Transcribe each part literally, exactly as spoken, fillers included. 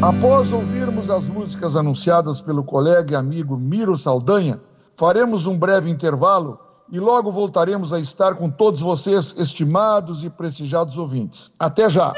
Após ouvirmos as músicas anunciadas pelo colega e amigo Miro Saldanha, faremos um breve intervalo e logo voltaremos a estar com todos vocês, estimados e prestigiados ouvintes. Até já!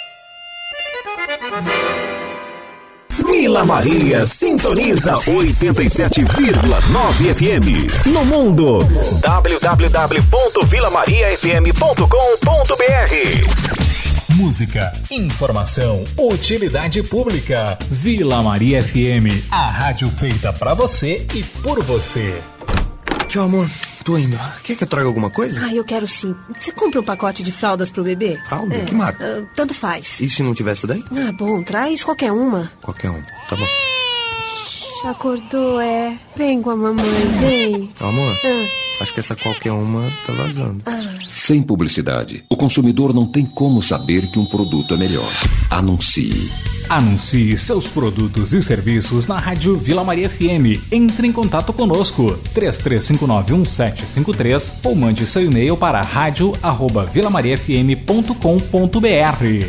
Vila Maria sintoniza oitenta e sete vírgula nove F M. No mundo, w w w ponto vila maria f m ponto com ponto b r. Música, informação, utilidade pública. Vila Maria F M, a rádio feita pra você e por você. Tchau, amor. Tô indo. Quer que eu traga alguma coisa? Ah, eu quero sim. Você compra um pacote de fraldas pro bebê? Fralda? É, que marca? Uh, tanto faz. E se não tivesse daí? Ah, bom, traz qualquer uma. Qualquer um. Tá bom. Acordou, é. Vem com a mamãe, vem. Amor, ah. acho que essa qualquer uma tá vazando. Ah. Sem publicidade, o consumidor não tem como saber que um produto é melhor. Anuncie. Anuncie seus produtos e serviços na Rádio Vila Maria F M. Entre em contato conosco, três três cinco nove um sete cinco três ou mande seu e-mail para rádio arroba vila maria f m ponto com ponto b r.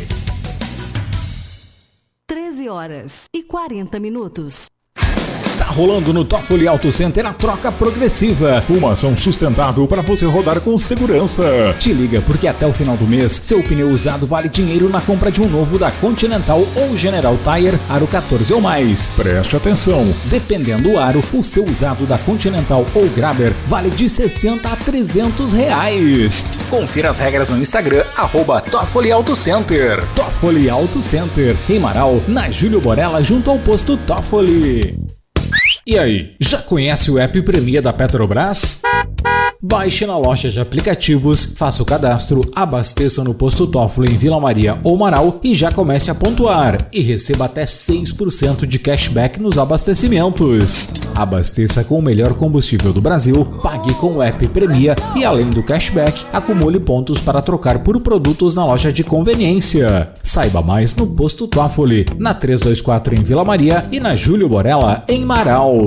treze horas e quarenta minutos. Tá rolando no Toffoli Auto Center a troca progressiva. Uma ação sustentável para você rodar com segurança. Te liga porque até o final do mês, seu pneu usado vale dinheiro na compra de um novo da Continental ou General Tire Aro quatorze ou mais. Preste atenção, dependendo do aro, o seu usado da Continental ou Grabber vale de sessenta a trezentos reais. Confira as regras no Instagram, arroba Toffoli Auto Center. Toffoli Auto Center, em Marau, na Júlio Borella, junto ao posto Toffoli. E aí, já conhece o app Premia da Petrobras? Baixe na loja de aplicativos, faça o cadastro, abasteça no posto Toffoli em Vila Maria ou Marau e já comece a pontuar e receba até seis por cento de cashback nos abastecimentos. Abasteça com o melhor combustível do Brasil, pague com o app Premia e além do cashback, acumule pontos para trocar por produtos na loja de conveniência. Saiba mais no posto Toffoli, na trezentos e vinte e quatro em Vila Maria e na Júlio Borella em Marau.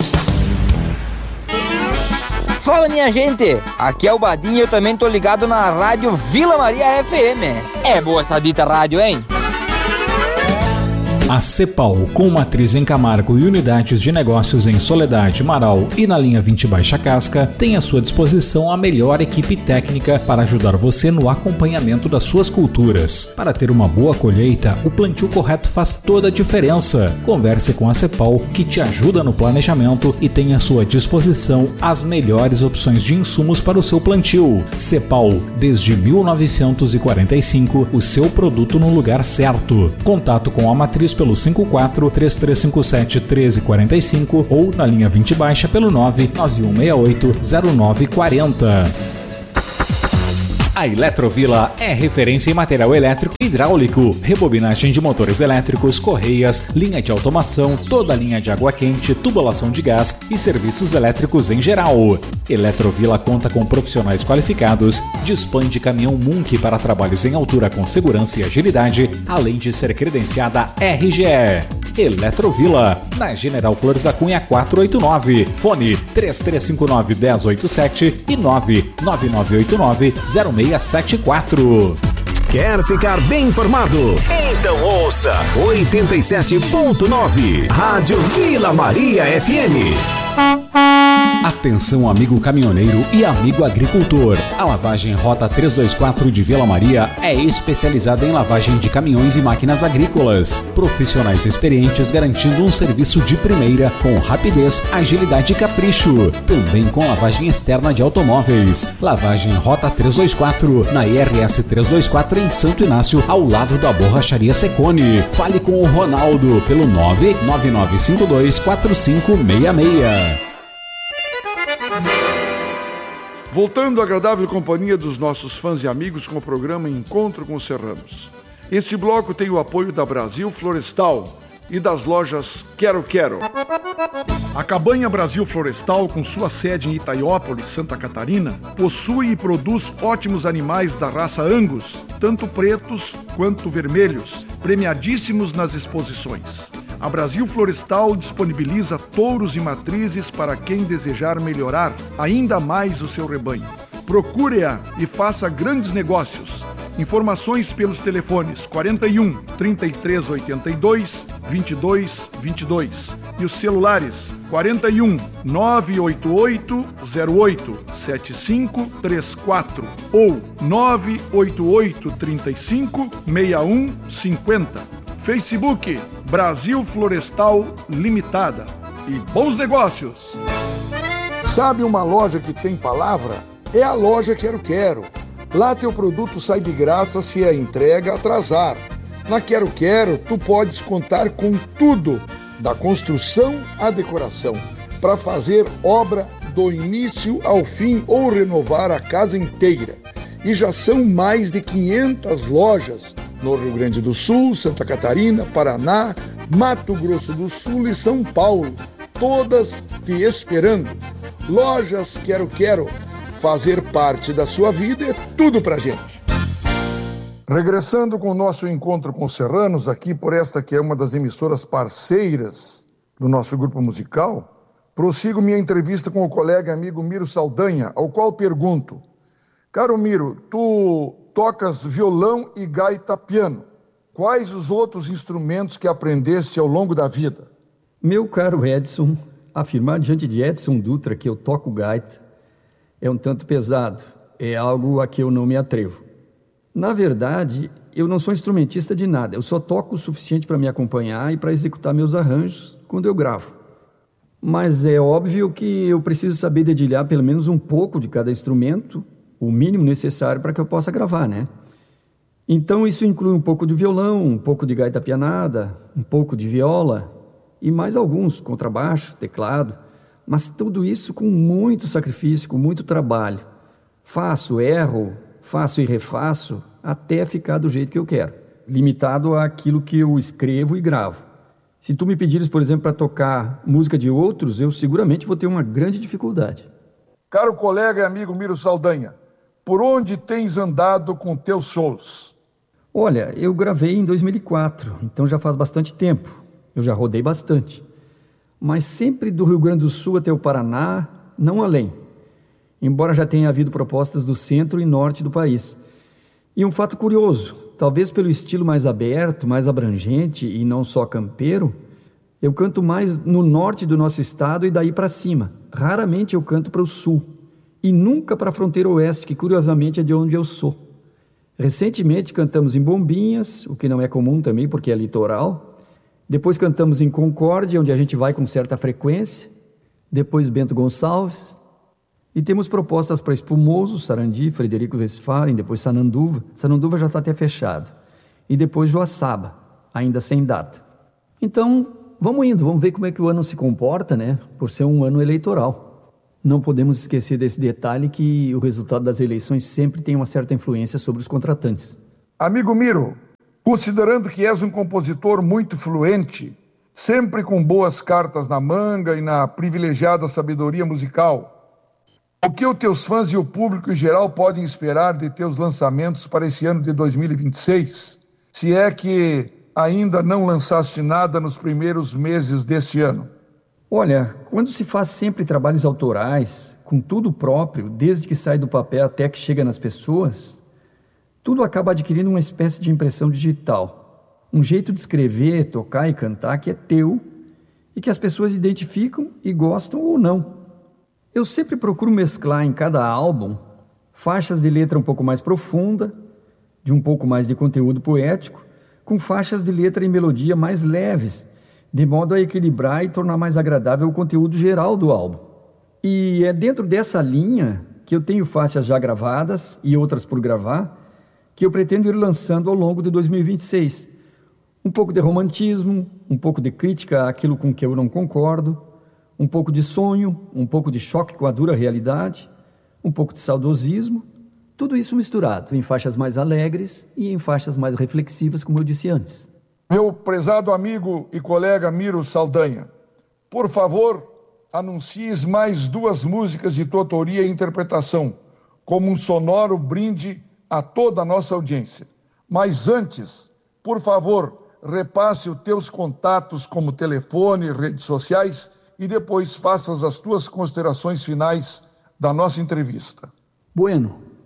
Fala, minha gente, aqui é o Badinho e eu também tô ligado na rádio Vila Maria F M. É boa essa dita rádio, hein? A Cepal, com matriz em Camargo e unidades de negócios em Soledade, Marau e na linha vinte Baixa Casca, tem à sua disposição a melhor equipe técnica para ajudar você no acompanhamento das suas culturas. Para ter uma boa colheita, o plantio correto faz toda a diferença. Converse com a Cepal, que te ajuda no planejamento e tem à sua disposição as melhores opções de insumos para o seu plantio. Cepal, desde mil novecentos e quarenta e cinco, o seu produto no lugar certo. Contato com a matriz pelo cinco quatro, três três cinco sete, um três quatro cinco ou na linha vinte Baixa pelo nove nove um seis oito, zero nove quatro zero. A Eletrovila é referência em material elétrico e hidráulico, rebobinagem de motores elétricos, correias, linha de automação, toda a linha de água quente, tubulação de gás e serviços elétricos em geral. Eletrovila conta com profissionais qualificados, dispõe de caminhão Munk para trabalhos em altura com segurança e agilidade, além de ser credenciada R G E. Eletrovila, na General Flores da Cunha quatrocentos e oitenta e nove, fone três três cinco nove, um zero oito sete e nove nove nove oito nove, zero seis sete quatro. Quer ficar bem informado? Então ouça oitenta e sete ponto nove, Rádio Vila Maria F M. Atenção, amigo caminhoneiro e amigo agricultor. A lavagem Rota trezentos e vinte e quatro de Vila Maria é especializada em lavagem de caminhões e máquinas agrícolas. Profissionais experientes garantindo um serviço de primeira com rapidez, agilidade e capricho. Também com lavagem externa de automóveis. Lavagem Rota trezentos e vinte e quatro na I R S trezentos e vinte e quatro em Santo Inácio, ao lado da Borracharia Secone. Fale com o Ronaldo pelo nove nove nove cinco dois quatro cinco seis seis. Voltando à agradável companhia dos nossos fãs e amigos com o programa Encontro com os Serranos. Este bloco tem o apoio da Brasil Florestal e das lojas Quero Quero. A Cabanha Brasil Florestal, com sua sede em Itaiópolis, Santa Catarina, possui e produz ótimos animais da raça Angus, tanto pretos quanto vermelhos, premiadíssimos nas exposições. A Brasil Florestal disponibiliza touros e matrizes para quem desejar melhorar ainda mais o seu rebanho. Procure-a e faça grandes negócios. Informações pelos telefones quarenta e um, trinta e três oitenta e dois, vinte e dois vinte e dois e os celulares quarenta e um, nove oito oito, zero oito, sete cinco três quatro ou nove oito oito, trinta e cinco, sessenta e um cinquenta. Facebook Brasil Florestal Limitada. E bons negócios! Sabe uma loja que tem palavra? É a loja Quero Quero. Lá teu produto sai de graça se a entrega atrasar. Na Quero Quero, tu podes contar com tudo, da construção à decoração, para fazer obra do início ao fim ou renovar a casa inteira. E já são mais de quinhentas lojas no Rio Grande do Sul, Santa Catarina, Paraná, Mato Grosso do Sul e São Paulo, todas te esperando. Lojas Quero Quero. Fazer parte da sua vida é tudo pra gente. Regressando com o nosso encontro com os serranos, aqui por esta que é uma das emissoras parceiras do nosso grupo musical, prossigo minha entrevista com o colega e amigo Miro Saldanha, ao qual pergunto: caro Miro, tu tocas violão e gaita piano. Quais os outros instrumentos que aprendeste ao longo da vida? Meu caro Edson, afirmar diante de Edson Dutra que eu toco gaita é um tanto pesado, é algo a que eu não me atrevo. Na verdade, eu não sou instrumentista de nada, eu só toco o suficiente para me acompanhar e para executar meus arranjos quando eu gravo. Mas é óbvio que eu preciso saber dedilhar pelo menos um pouco de cada instrumento, o mínimo necessário para que eu possa gravar, né? Então isso inclui um pouco de violão, um pouco de gaita pianada, um pouco de viola e mais alguns, contrabaixo, teclado. Mas tudo isso com muito sacrifício, com muito trabalho. Faço, erro, faço e refaço até ficar do jeito que eu quero, limitado àquilo que eu escrevo e gravo. Se tu me pedires, por exemplo, para tocar música de outros, eu seguramente vou ter uma grande dificuldade. Caro colega e amigo Miro Saldanha, por onde tens andado com teus shows? Olha, eu gravei em dois mil e quatro, então já faz bastante tempo. Eu já rodei bastante. Mas sempre do Rio Grande do Sul até o Paraná, não além. Embora já tenha havido propostas do centro e norte do país. E um fato curioso, talvez pelo estilo mais aberto, mais abrangente e não só campeiro, eu canto mais no norte do nosso estado e daí para cima. Raramente eu canto para o sul. E nunca para a fronteira oeste, que curiosamente é de onde eu sou. Recentemente cantamos em Bombinhas, o que não é comum também porque é litoral. Depois cantamos em Concórdia, onde a gente vai com certa frequência. Depois Bento Gonçalves. E temos propostas para Espumoso, Sarandi, Frederico Westphalen, depois Sananduva. Sananduva já está até fechado. E depois Joaçaba, ainda sem data. Então, vamos indo, vamos ver como é que o ano se comporta, né? Por ser um ano eleitoral. Não podemos esquecer desse detalhe que o resultado das eleições sempre tem uma certa influência sobre os contratantes. Amigo Miro, considerando que és um compositor muito fluente, sempre com boas cartas na manga e na privilegiada sabedoria musical, o que os teus fãs e o público em geral podem esperar de teus lançamentos para esse ano de dois mil e vinte e seis, se é que ainda não lançaste nada nos primeiros meses deste ano? Olha, quando se faz sempre trabalhos autorais, com tudo próprio, desde que sai do papel até que chega nas pessoas, tudo acaba adquirindo uma espécie de impressão digital. Um jeito de escrever, tocar e cantar que é teu e que as pessoas identificam e gostam ou não. Eu sempre procuro mesclar em cada álbum faixas de letra um pouco mais profunda, de um pouco mais de conteúdo poético, com faixas de letra e melodia mais leves, de modo a equilibrar e tornar mais agradável o conteúdo geral do álbum. E é dentro dessa linha que eu tenho faixas já gravadas e outras por gravar, que eu pretendo ir lançando ao longo de dois mil e vinte e seis. Um pouco de romantismo, um pouco de crítica àquilo com que eu não concordo, um pouco de sonho, um pouco de choque com a dura realidade, um pouco de saudosismo, tudo isso misturado em faixas mais alegres e em faixas mais reflexivas, como eu disse antes. Meu prezado amigo e colega Miro Saldanha, por favor, anuncies mais duas músicas de tua autoria e interpretação, como um sonoro brinde a toda a nossa audiência. Mas antes, por favor, repasse os teus contatos como telefone, redes sociais e depois faças as tuas considerações finais da nossa entrevista. Bueno,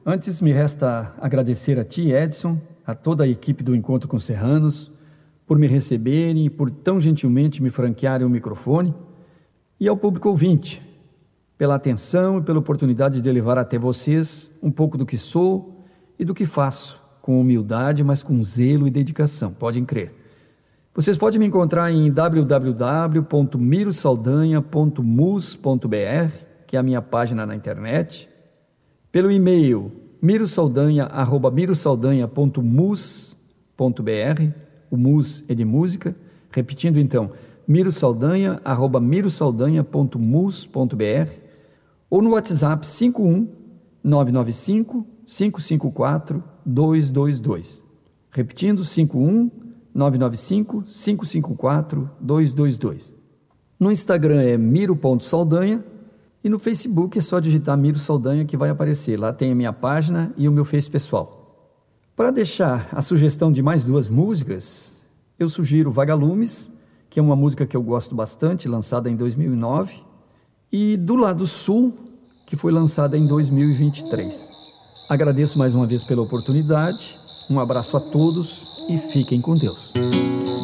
Antes me resta agradecer a ti, Edson, a toda a equipe do Encontro com Serranos, por me receberem e por tão gentilmente me franquearem o microfone, e ao público ouvinte, pela atenção e pela oportunidade de levar até vocês um pouco do que sou e do que faço, com humildade, mas com zelo e dedicação, podem crer. Vocês podem me encontrar em w w w ponto miro saldanha ponto mus ponto b r, que é a minha página na internet, pelo e-mail mirosaldanha arroba mirosaldanha ponto mus ponto b r, o mus é de música, repetindo então, mirosaldanha arroba mirosaldanha ponto mus ponto b r, ou no WhatsApp cinco um nove nove cinco cinco cinco quatro dois dois dois. Repetindo, cinco um nove nove cinco cinco cinco quatro dois dois dois. No Instagram é miro ponto saldanha e no Facebook é só digitar Miro Saldanha que vai aparecer. Lá tem a minha página e o meu Face pessoal. Para deixar a sugestão de mais duas músicas, eu sugiro Vagalumes, que é uma música que eu gosto bastante, lançada em dois mil e nove, e Do Lado Sul, que foi lançada em dois mil e vinte e três. Agradeço mais uma vez pela oportunidade, um abraço a todos e fiquem com Deus.